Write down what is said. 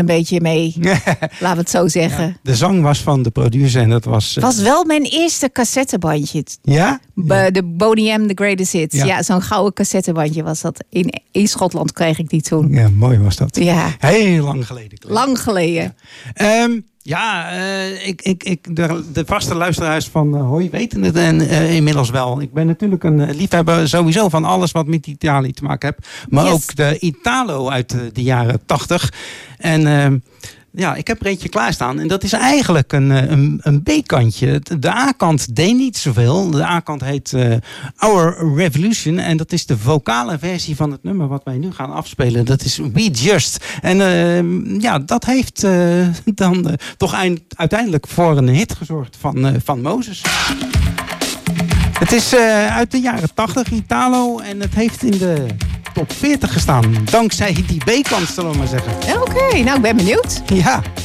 een beetje mee. Laten we het zo zeggen. Ja, de zang was van de producer en dat was... Het was wel mijn eerste cassettebandje. Ja? De Boney M, The Greatest Hits. Ja. Ja, zo'n gouden cassettebandje was dat. In Schotland kreeg ik die toen. Ja, mooi was dat. Ja. Heel lang geleden. Lang geleden. Ja. De vaste luisteraars van Hoi weten het inmiddels wel. Ik ben natuurlijk een liefhebber sowieso van alles wat met Italië te maken heeft. Maar ook de Italo uit de jaren 80. En ik heb er eentje klaarstaan. En dat is eigenlijk een B-kantje. De A-kant deed niet zoveel. De A-kant heet Our Revolution. En dat is de vocale versie van het nummer wat wij nu gaan afspelen. Dat is We Just. En dat heeft dan toch uiteindelijk voor een hit gezorgd van Moses. Het is uit de jaren 80, Italo. En het heeft in de top 40 gestaan. Dankzij die B-kant, zullen we maar zeggen. Oké, nou ik ben benieuwd. Ja.